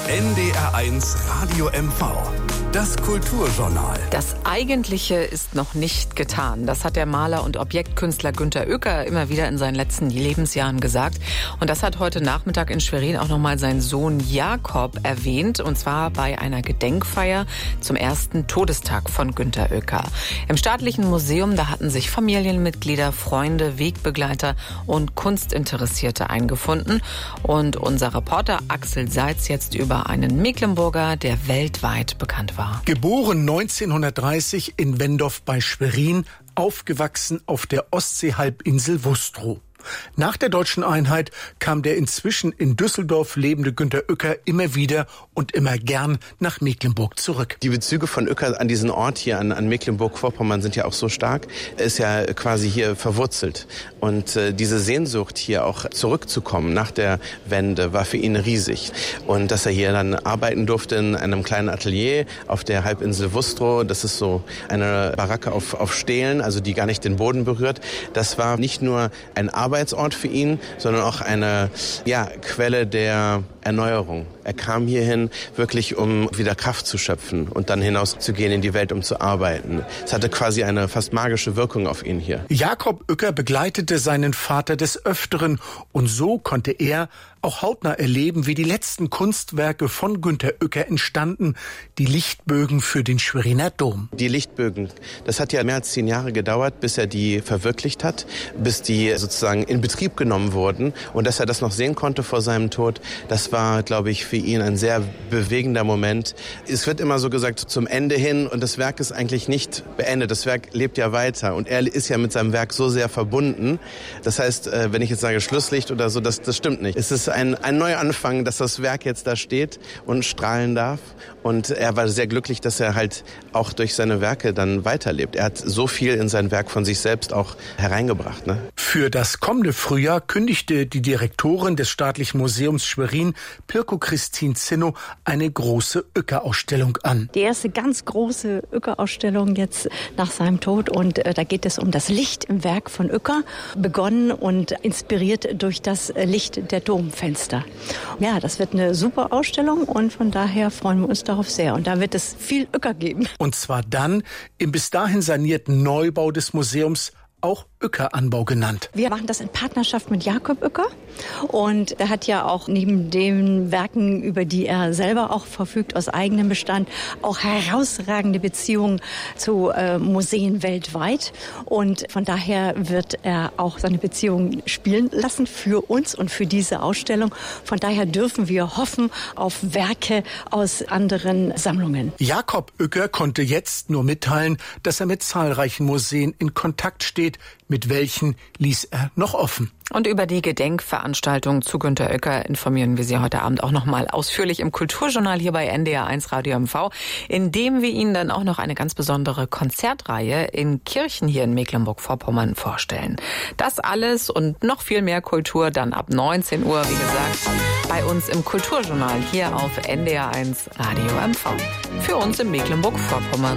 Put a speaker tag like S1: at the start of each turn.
S1: NDR1 Radio MV. Das Kulturjournal.
S2: Das Eigentliche ist noch nicht getan. Das hat der Maler und Objektkünstler Günter Uecker immer wieder in seinen letzten Lebensjahren gesagt. Und das hat heute Nachmittag in Schwerin auch nochmal sein Sohn Jakob erwähnt. Und zwar bei einer Gedenkfeier zum ersten Todestag von Günter Uecker. Im Staatlichen Museum, da hatten sich Familienmitglieder, Freunde, Wegbegleiter und Kunstinteressierte eingefunden. Und unser Reporter Axel Seitz jetzt über einen Mecklenburger, der weltweit bekannt war.
S3: Geboren 1930 in Wendorf bei Schwerin, aufgewachsen auf der Ostseehalbinsel Wustrow. Nach der deutschen Einheit kam der inzwischen in Düsseldorf lebende Günter Uecker immer wieder und immer gern nach Mecklenburg zurück.
S4: Die Bezüge von Uecker an diesen Ort hier, an Mecklenburg-Vorpommern, sind ja auch so stark. Er ist ja quasi hier verwurzelt. Und diese Sehnsucht, hier auch zurückzukommen nach der Wende, war für ihn riesig. Und dass er hier dann arbeiten durfte in einem kleinen Atelier auf der Halbinsel Wustrow, das ist so eine Baracke auf Stelen, also die gar nicht den Boden berührt, das war nicht nur ein Arbeitsort für ihn, sondern auch eine Quelle der Erneuerung. Er kam hierhin wirklich, um wieder Kraft zu schöpfen und dann hinauszugehen in die Welt, um zu arbeiten. Es hatte quasi eine fast magische Wirkung auf ihn hier.
S3: Jakob Uecker begleitete seinen Vater des Öfteren und so konnte er auch hautnah erleben, wie die letzten Kunstwerke von Günter Uecker entstanden, die Lichtbögen für den Schweriner Dom.
S4: Die Lichtbögen, das hat ja mehr als 10 Jahre gedauert, bis er die verwirklicht hat, bis die sozusagen in Betrieb genommen wurden und dass er das noch sehen konnte vor seinem Tod, das war, glaube ich, für ihn ein sehr bewegender Moment. Es wird immer so gesagt, zum Ende hin, und das Werk ist eigentlich nicht beendet, das Werk lebt ja weiter und er ist ja mit seinem Werk so sehr verbunden. Das heißt, wenn ich jetzt sage Schlusslicht oder so, das stimmt nicht. Es ist ein Neuanfang, dass das Werk jetzt da steht und strahlen darf. Und er war sehr glücklich, dass er halt auch durch seine Werke dann weiterlebt. Er hat so viel in sein Werk von sich selbst auch hereingebracht. Ne?
S3: Für das kommende Frühjahr kündigte die Direktorin des Staatlichen Museums Schwerin, Pirko-Christine Zinno, eine große Uecker-Ausstellung an.
S5: Die erste ganz große Uecker-Ausstellung jetzt nach seinem Tod. Und da geht es um das Licht im Werk von Uecker, begonnen und inspiriert durch das Licht der Domfenster. Ja, das wird eine super Ausstellung und von daher freuen wir uns darauf sehr. Und da wird es viel Uecker geben.
S3: Und zwar dann im bis dahin sanierten Neubau des Museums, auch Uecker-Anbau genannt.
S5: Wir machen das in Partnerschaft mit Jakob Uecker und er hat ja auch neben den Werken, über die er selber auch verfügt, aus eigenem Bestand, auch herausragende Beziehungen zu Museen weltweit und von daher wird er auch seine Beziehungen spielen lassen für uns und für diese Ausstellung. Von daher dürfen wir hoffen auf Werke aus anderen Sammlungen.
S3: Jakob Uecker konnte jetzt nur mitteilen, dass er mit zahlreichen Museen in Kontakt steht. Mit welchen ließ er noch offen.
S2: Und über die Gedenkveranstaltung zu Günter Uecker informieren wir Sie heute Abend auch noch mal ausführlich im Kulturjournal hier bei NDR1 Radio MV, indem wir Ihnen dann auch noch eine ganz besondere Konzertreihe in Kirchen hier in Mecklenburg-Vorpommern vorstellen. Das alles und noch viel mehr Kultur dann ab 19 Uhr, wie gesagt, bei uns im Kulturjournal hier auf NDR1 Radio MV. Für uns in Mecklenburg-Vorpommern.